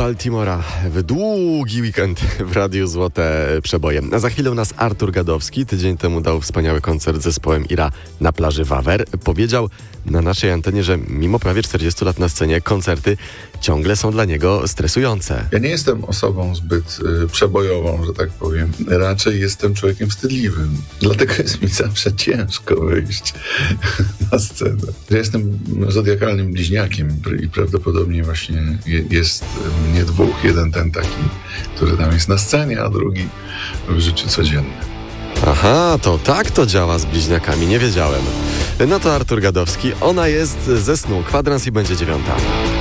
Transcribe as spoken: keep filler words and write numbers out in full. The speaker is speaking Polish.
Baltimora w długi weekend w Radiu Złote Przeboje. A za chwilę u nas Artur Gadowski. Tydzień temu dał wspaniały koncert z zespołem Ira na plaży Wawer. Powiedział na naszej antenie, że mimo prawie czterdziestu lat na scenie koncerty ciągle są dla niego stresujące. Ja nie jestem osobą zbyt y, przebojową, że tak powiem. Raczej jestem człowiekiem wstydliwym. Dlatego jest mi zawsze ciężko wyjść na scenę. Ja jestem zodiakalnym bliźniakiem i prawdopodobnie właśnie je, jest mnie dwóch. Jeden ten taki, który tam jest na scenie, a drugi w życiu codziennym. Aha, to tak to działa z bliźniakami, nie wiedziałem. No to Artur Gadowski, ona jest ze snu, kwadrans i będzie dziewiąta.